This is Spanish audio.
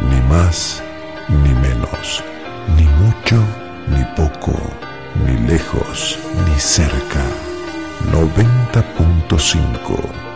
Ni más ni menos, ni mucho ni poco, ni lejos ni cerca. 90.5